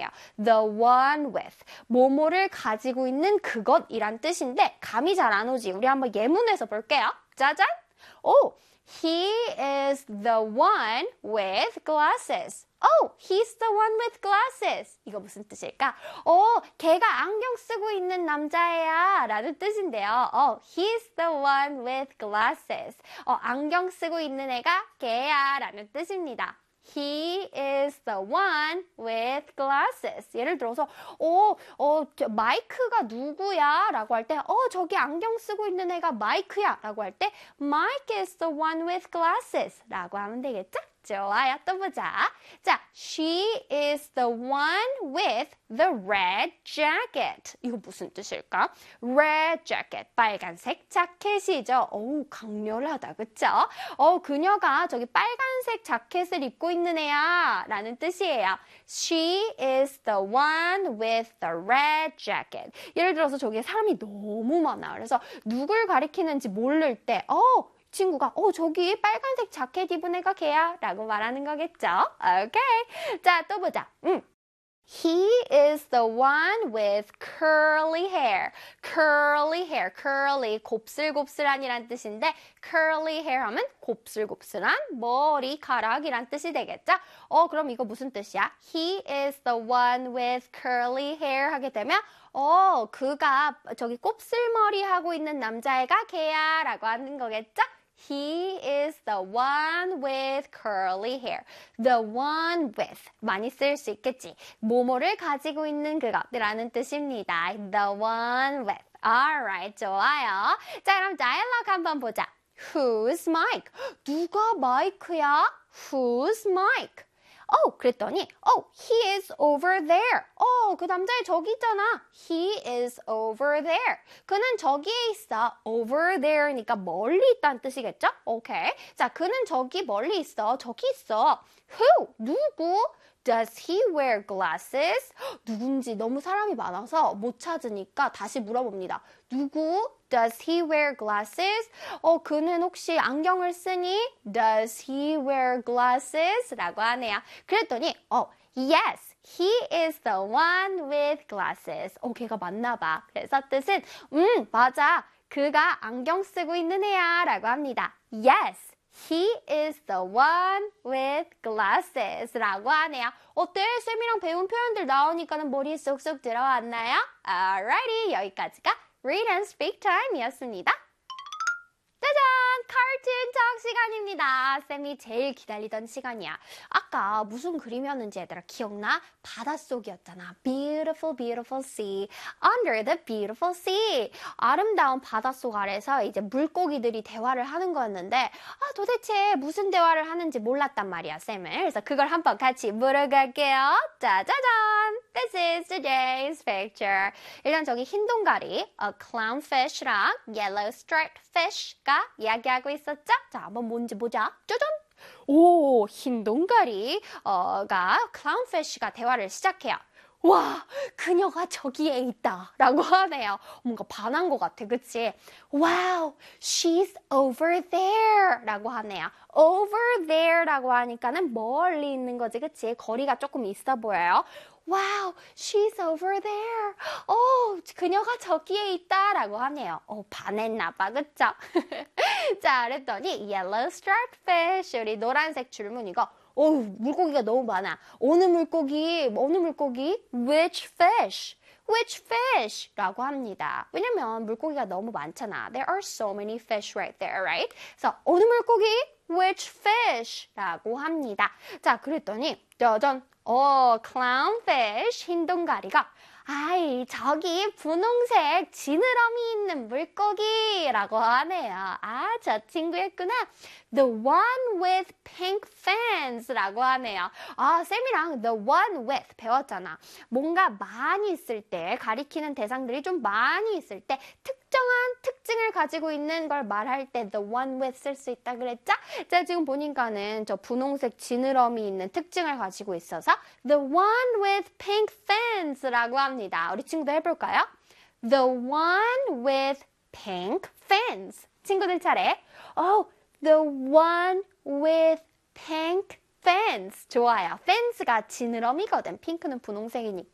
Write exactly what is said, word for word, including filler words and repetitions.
뜻이에요. The one with. 뭐뭐를 가지고 있는 그것이란 뜻인데 감이 잘 안 오지. 우리 한번 예문에서 볼게요. 짜잔! 오! He is the one with glasses. Oh, he's the one with glasses. 이거 무슨 뜻일까? 어, 걔가 안경 쓰고 있는 남자애야 라는 뜻인데요. 어, he's the one with glasses. 어, 안경 쓰고 있는 애가 걔야 라는 뜻입니다. He is the one with glasses. 예를 들어서, 어, 어, 저, 마이크가 누구야? 라고 할 때, 어, 저기 안경 쓰고 있는 애가 마이크야. 라고 할 때, Mike is the one with glasses. 라고 하면 되겠죠? 좋아요. 또 보자. 자, she is the one with the red jacket. 이거 무슨 뜻일까? red jacket. 빨간색 자켓이죠. 어우, 강렬하다. 그쵸? 어, 그녀가 저기 빨간색 자켓을 입고 있는 애야. 라는 뜻이에요. She is the one with the red jacket. 예를 들어서 저기에 사람이 너무 많아. 그래서 누굴 가리키는지 모를 때, 어, 친구가 어 저기 빨간색 자켓 입은 애가 걔야 라고 말하는 거겠죠. 오케이. 자, 또 보자. 음. He is the one with curly hair. curly hair. curly 곱슬곱슬한이란 뜻인데 curly hair 하면 곱슬곱슬한 머리카락이란 뜻이 되겠죠. 어 그럼 이거 무슨 뜻이야? He is the one with curly hair 하게 되면 어 그가 저기 곱슬머리 하고 있는 남자애가 걔야 라고 하는 거겠죠. He is the one with curly hair. The one with. 많이 쓸 수 있겠지. 뭐뭐를 가지고 있는 그것이라는 뜻입니다. The one with. Alright, 좋아요. 자, 그럼 dialogue 한번 보자. Who's Mike? 누가 마이크야? Who's Mike? 어, 그랬더니, oh, he is over there. 어, 그 남자애 저기 있잖아. He is over there. 그는 저기에 있어. over there니까 멀리 있다는 뜻이겠죠? 오케이. 자, 그는 저기 멀리 있어. 저기 있어. Who? 누구? Does he wear glasses? 누군지 너무 사람이 많아서 못 찾으니까 다시 물어봅니다. 누구? Does he wear glasses? 어, 그는 혹시 안경을 쓰니? Does he wear glasses? 라고 하네요. 그랬더니, 어, yes, he is the one with glasses. 어, 걔가 맞나 봐. 그래서 뜻은, 음, 맞아. 그가 안경 쓰고 있는 애야. 라고 합니다. Yes. He is the one with glasses 라고 하네요. 어때? 쌤이랑 배운 표현들 나오니까는 머리에 쏙쏙 들어왔나요? Alrighty, 여기까지가 Read and Speak Time이었습니다. 짜잔! 카툰 척 시간입니다. 쌤이 제일 기다리던 시간이야. 아까 무슨 그림이었는지 얘들아 기억나? 바닷속이었잖아. Beautiful, beautiful sea. Under the beautiful sea. 아름다운 바닷속 아래서 이제 물고기들이 대화를 하는 거였는데 아 도대체 무슨 대화를 하는지 몰랐단 말이야, 쌤을. 그래서 그걸 한번 같이 물어갈게요. 짜자잔! This is today's picture. 일단 저기 흰 동가리, a clownfish랑 yellow striped fish가 이야기하고 있었죠? 자, 한번 뭔지 보자. 짜잔! 오, 흰 동가리가 clownfish가 대화를 시작해요. 와, 그녀가 저기에 있다 라고 하네요. 뭔가 반한 것 같아, 그치? Wow, she's over there 라고 하네요. over there 라고 하니까는 멀리 있는 거지, 그치? 거리가 조금 있어 보여요. Wow, she's over there. 어, 그녀가 저기에 있다 라고 하네요. 어, 반했나 봐, 그쵸? 자, 그랬더니 yellow striped fish, 우리 노란색 줄무늬가 어우, 물고기가 너무 많아. 어느 물고기, 어느 물고기? Which fish? Which fish? 라고 합니다. 왜냐면 물고기가 너무 많잖아. There are so many fish right there, right? 그래서 어느 물고기? Which fish? 라고 합니다. 자, 그랬더니 짜잔, 어, clownfish, 흰 동가리가 아이, 저기 분홍색 지느러미 있는 물고기라고 하네요. 아, 저 친구였구나. The one with pink fins 라고 하네요. 아, 쌤이랑 the one with 배웠잖아. 뭔가 많이 있을 때, 가리키는 대상들이 좀 많이 있을 때 특정한 특징을 가지고 있는 걸 말할 때 the one with 쓸 수 있다 그랬죠? 자, 지금 보니까는 저 분홍색 지느러미 있는 특징을 가지고 있어서 the one with pink fins라고 합니다. 우리 친구들 해볼까요? The one with pink fins. 친구들 차례. Oh, the one with pink fence. 좋아요. fence가 지느러미거든. 핑크는 분홍색이니까.